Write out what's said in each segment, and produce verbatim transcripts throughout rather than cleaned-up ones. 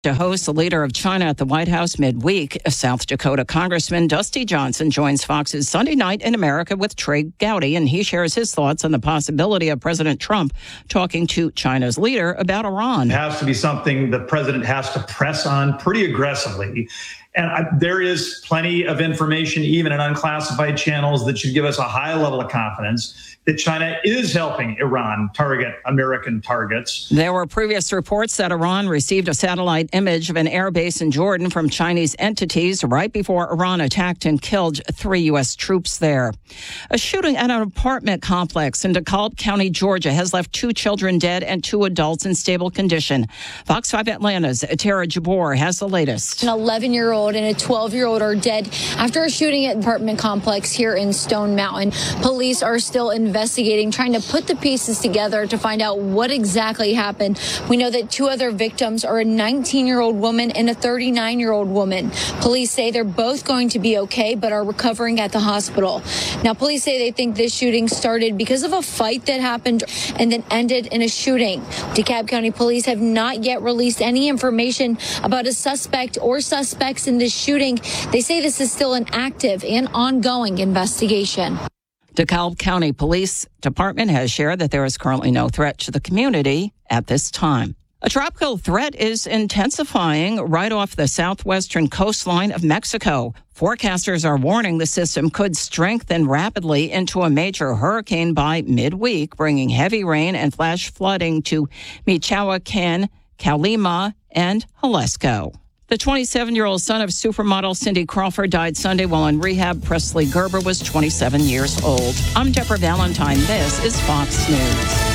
To host the leader of China at the White House midweek, South Dakota Congressman Dusty Johnson joins Fox's Sunday Night in America with Trey Gowdy, and he shares his thoughts on the possibility of President Trump talking to China's leader about Iran. It has to be something the president has to press on pretty aggressively. And I, there is plenty of information, even in unclassified channels, that should give us a high level of confidence that China is helping Iran target American targets. There were previous reports that Iran received a satellite image of an air base in Jordan from Chinese entities right before Iran attacked and killed three U S troops there. A shooting at an apartment complex in DeKalb County, Georgia, has left two children dead and two adults in stable condition. Fox five Atlanta's Tara Jabor has the latest. An eleven-year-old and a twelve-year-old are dead after a shooting at an apartment complex here in Stone Mountain. Police are still investigating, trying to put the pieces together to find out what exactly happened. We know that two other victims are a nineteen-year-old woman and a thirty-nine-year-old woman. Police say they're both going to be okay, but are recovering at the hospital. Now, police say they think this shooting started because of a fight that happened and then ended in a shooting. DeKalb County Police have not yet released any information about a suspect or suspects in this shooting. They say this is still an active and ongoing investigation. DeKalb County Police Department has shared that there is currently no threat to the community at this time. A tropical threat is intensifying right off the southwestern coastline of Mexico. Forecasters are warning the system could strengthen rapidly into a major hurricane by midweek, bringing heavy rain and flash flooding to Michoacan, Colima, and Jalisco. The twenty-seven-year-old son of supermodel Cindy Crawford died Sunday while in rehab. Presley Gerber was twenty-seven years old. I'm Deborah Valentine. This is Fox News.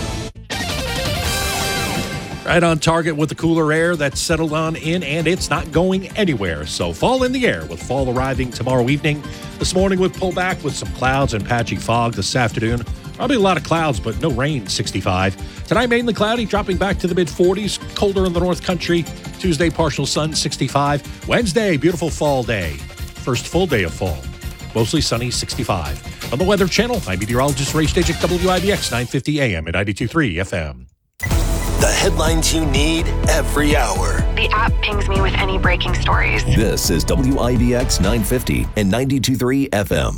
Right on target with the cooler air that's settled on in, and it's not going anywhere. So fall in the air with fall arriving tomorrow evening. This morning with pullback with some clouds and patchy fog this afternoon. Probably a lot of clouds, but no rain, sixty-five. Tonight, mainly cloudy, dropping back to the mid-forties. Colder in the North Country. Tuesday, partial sun, sixty-five. Wednesday, beautiful fall day. First full day of fall. Mostly sunny, sixty-five. On the Weather Channel, I'm meteorologist Ray Stajik, W I B X nine fifty A M at ninety-two point three F M. The headlines you need every hour. The app pings me with any breaking stories. This is W I B X nine fifty and ninety-two point three F M.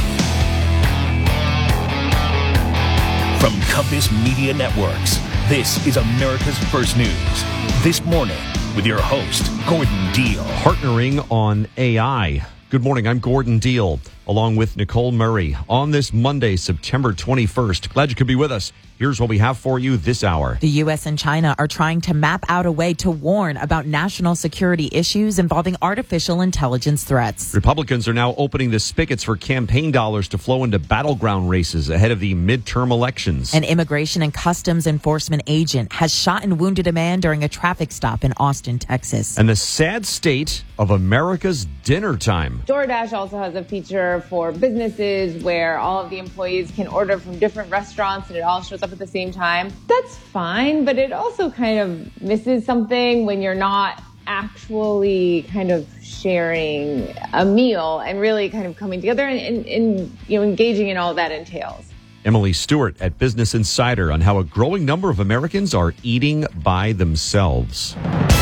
From Compass Media Networks, this is America's First News. This morning with your host, Gordon Deal. Partnering on A I. Good morning, I'm Gordon Deal, along with Nicole Murray. On this Monday, September twenty-first, glad you could be with us. Here's what we have for you this hour. The U S and China are trying to map out a way to warn about national security issues involving artificial intelligence threats. Republicans are now opening the spigots for campaign dollars to flow into battleground races ahead of the midterm elections. An Immigration and Customs Enforcement agent has shot and wounded a man during a traffic stop in Austin, Texas. And the sad state of America's dinner time. DoorDash also has a feature for businesses where all of the employees can order from different restaurants and it all shows up at the same time. That's fine, but it also kind of misses something when you're not actually kind of sharing a meal and really kind of coming together and, and, and you know, engaging in all that entails. Emily Stewart at Business Insider on how a growing number of Americans are eating by themselves.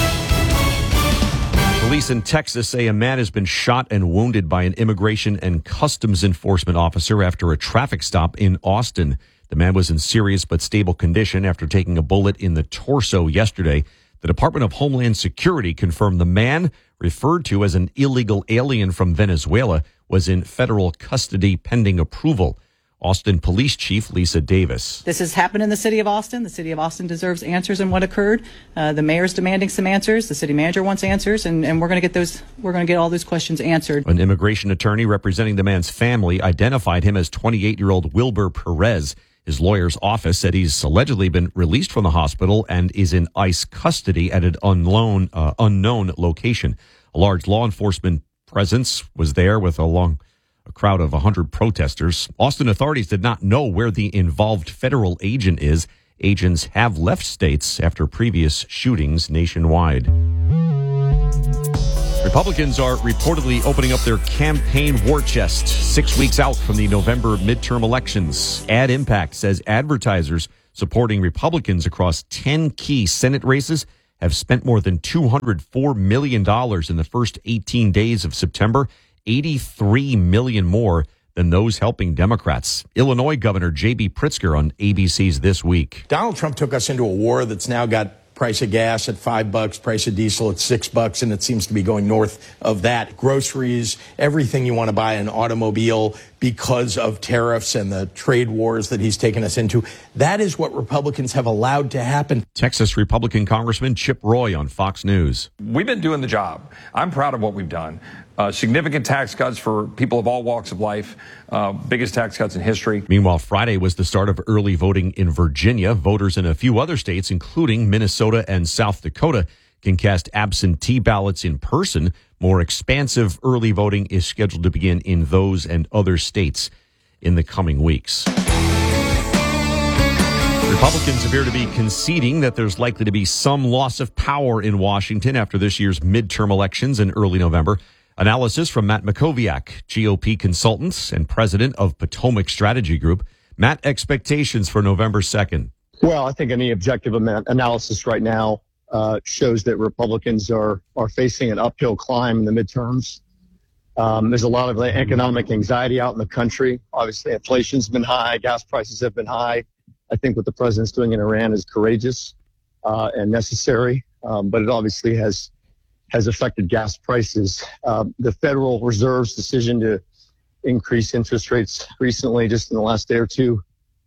Police in Texas say a man has been shot and wounded by an Immigration and Customs Enforcement officer after a traffic stop in Austin. The man was in serious but stable condition after taking a bullet in the torso yesterday. The Department of Homeland Security confirmed the man, referred to as an illegal alien from Venezuela, was in federal custody pending approval. Austin Police Chief Lisa Davis. This has happened in the city of Austin. The city of Austin deserves answers on what occurred. Uh, the mayor's demanding some answers. The city manager wants answers, and, and we're going to get those. We're going to get all those questions answered. An immigration attorney representing the man's family identified him as twenty-eight-year-old Wilbur Perez. His lawyer's office said he's allegedly been released from the hospital and is in ICE custody at an unknown, uh, unknown location. A large law enforcement presence was there with a long. A crowd of one hundred protesters. Austin authorities did not know where the involved federal agent is. Agents have left states after previous shootings nationwide. Republicans are reportedly opening up their campaign war chest six weeks out from the November midterm elections. Ad Impact says advertisers supporting Republicans across ten key Senate races have spent more than two hundred four million dollars in the first eighteen days of September, eighty-three million dollars more than those helping Democrats. Illinois Governor J B Pritzker on A B C's This Week. Donald Trump took us into a war that's now got price of gas at five bucks, price of diesel at six bucks, and it seems to be going north of that. Groceries, everything you want to buy an automobile because of tariffs and the trade wars that he's taken us into. That is what Republicans have allowed to happen. Texas Republican Congressman Chip Roy on Fox News. We've been doing the job. I'm proud of what we've done. Uh, significant tax cuts for people of all walks of life, uh, biggest tax cuts in history. Meanwhile, Friday was the start of early voting in Virginia. Voters in a few other states, including Minnesota and South Dakota, can cast absentee ballots in person. More expansive early voting is scheduled to begin in those and other states in the coming weeks. Republicans appear to be conceding that there's likely to be some loss of power in Washington after this year's midterm elections in early November. Analysis from Matt Makoviak, G O P consultant and president of Potomac Strategy Group. Matt, expectations for November second. Well, I think any objective analysis right now uh, shows that Republicans are, are facing an uphill climb in the midterms. Um, there's a lot of economic anxiety out in the country. Obviously, inflation's been high. Gas prices have been high. I think what the president's doing in Iran is courageous uh, and necessary, um, but it obviously has has affected gas prices. Uh, the Federal Reserve's decision to increase interest rates recently, just in the last day or two,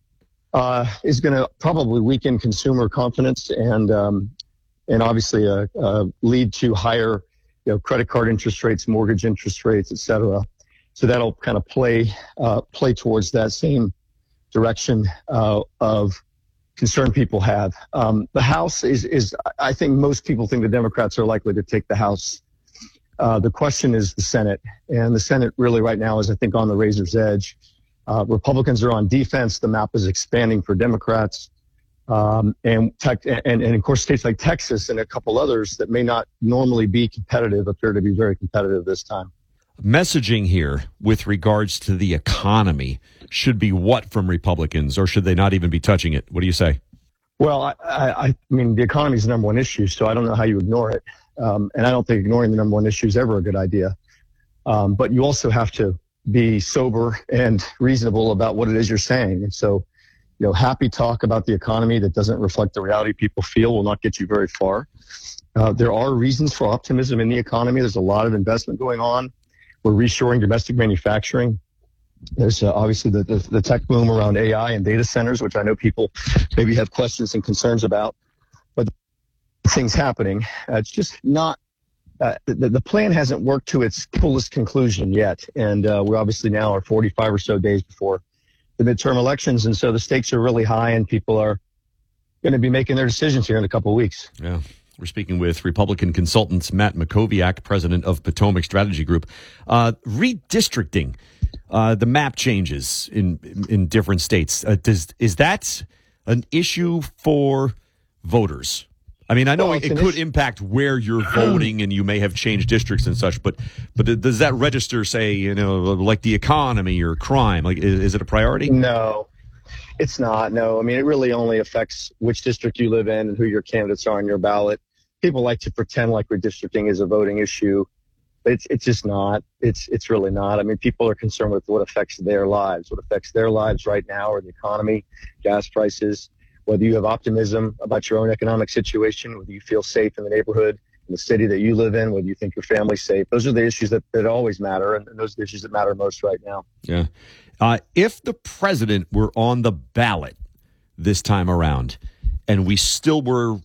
uh, is going to probably weaken consumer confidence and um, and obviously uh, uh, lead to higher, you know, credit card interest rates, mortgage interest rates, et cetera. So that'll kind of play uh, play towards that same direction uh, of concern people have. Um, the House is, is, I think most people think the Democrats are likely to take the House. Uh, the question is the Senate. And the Senate really right now is, I think, on the razor's edge. Uh, Republicans are on defense. The map is expanding for Democrats. Um, and, tech, and, and, of course, states like Texas and a couple others that may not normally be competitive appear to be very competitive this time. Messaging here with regards to the economy should be what from Republicans, or should they not even be touching it? What do you say? Well, I, I, I mean, the economy is the number one issue, so I don't know how you ignore it. Um, and I don't think ignoring the number one issue is ever a good idea. Um, but you also have to be sober and reasonable about what it is you're saying. And so, you know, happy talk about the economy that doesn't reflect the reality people feel will not get you very far. Uh, there are reasons for optimism in the economy. There's a lot of investment going on. We're reshoring domestic manufacturing. There's uh, obviously the, the, the tech boom around A I and data centers, which I know people maybe have questions and concerns about. But things happening. Uh, it's just not, uh, the, the plan hasn't worked to its fullest conclusion yet. And uh, we obviously now are forty-five or so days before the midterm elections. And so the stakes are really high and people are going to be making their decisions here in a couple of weeks. Yeah. We're speaking with Republican consultant Matt Makoviak, president of Potomac Strategy Group. Uh, redistricting, uh, the map changes in in different states. Uh, does is that an issue for voters? I mean, I know well, it, it could issue. impact where you're voting, and you may have changed districts and such. But but does that register, say, you know, like the economy or crime? Like, is, is it a priority? No. It's not, no. I mean, it really only affects which district you live in and who your candidates are on your ballot. People like to pretend like redistricting is a voting issue. It's it's just not. It's it's really not. I mean, people are concerned with what affects their lives. What affects their lives right now are the economy, gas prices, whether you have optimism about your own economic situation, whether you feel safe in the neighborhood, in the city that you live in, whether you think your family's safe. Those are the issues that, that always matter, and those are the issues that matter most right now. Yeah. Uh, if the president were on the ballot this time around, and we still were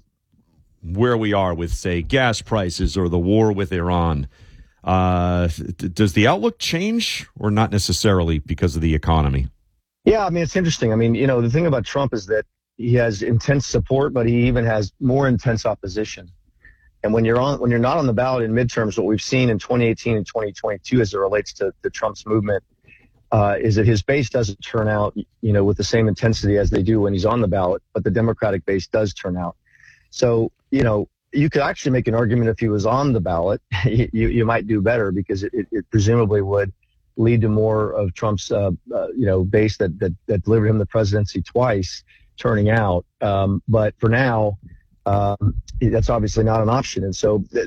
where we are with, say, gas prices or the war with Iran, uh, does the outlook change or not necessarily because of the economy? Yeah, I mean, it's interesting. I mean, you know, the thing about Trump is that he has intense support, but he even has more intense opposition. And when you're on, when you're not on the ballot in midterms, what we've seen in twenty eighteen and twenty twenty-two as it relates to, to Trump's movement uh, is that his base doesn't turn out, you know, with the same intensity as they do when he's on the ballot, but the Democratic base does turn out. So, you know, you could actually make an argument if he was on the ballot, you, you might do better because it, it presumably would lead to more of Trump's, uh, uh, you know, base that, that, that delivered him the presidency twice turning out. Um, but for now, um, that's obviously not an option. And so th-